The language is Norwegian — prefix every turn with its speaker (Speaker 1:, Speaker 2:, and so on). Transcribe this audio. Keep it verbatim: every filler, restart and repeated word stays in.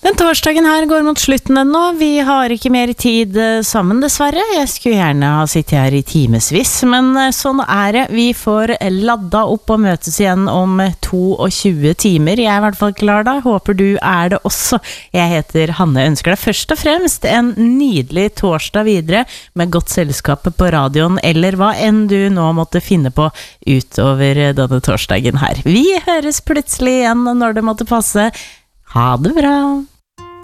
Speaker 1: Den torsdagen her går mot slutten ennå. Vi har ikke mer tid sammen, dessverre. Jeg skulle gjerne ha sittet her i timesvis, men sånn er det. Vi får ladda opp og møtes igjen om tjueto timer. Jeg er i hvert fall klar da. Håper du er det også. Jeg heter Hanne, ønsker deg først og fremst en nydelig torsdag videre med godt selskap på radioen, eller hva enn du nå måtte finne på utover denne torsdagen her. Vi høres plutselig igjen når det måtte passe. Ha det bra!